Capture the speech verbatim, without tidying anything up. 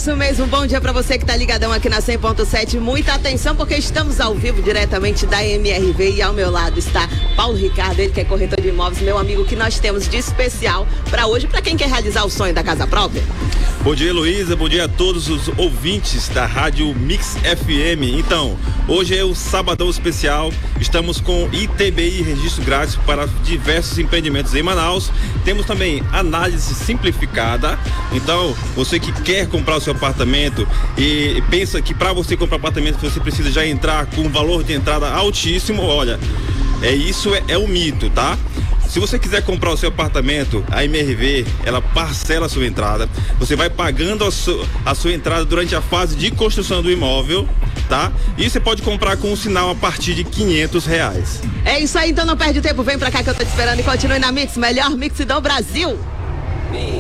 isso mesmo, bom dia pra você que tá ligadão aqui na cem ponto sete. Muita atenção porque estamos ao vivo diretamente da M R V e ao meu lado está Paulo Ricardo, ele que é corretor de imóveis, meu amigo, que nós temos de especial pra hoje, pra quem quer realizar o sonho da casa própria. Bom dia, Heloísa, bom dia a todos os ouvintes da Rádio Mix F M. Então, hoje é o sabadão especial, estamos com I T B I, registro grátis para diversos empreendimentos em Manaus. Temos também análise simplificada. Então, você que quer comprar o seu apartamento e pensa que para você comprar apartamento você precisa já entrar com um valor de entrada altíssimo, olha, é isso é, é um mito, tá? Se você quiser comprar o seu apartamento, a M R V, ela parcela a sua entrada. Você vai pagando a, su, a sua entrada durante a fase de construção do imóvel, tá? E você pode comprar com um sinal a partir de quinhentos reais. É isso aí, então não perde tempo, vem pra cá que eu tô te esperando e continue na Mix, melhor Mix do Brasil.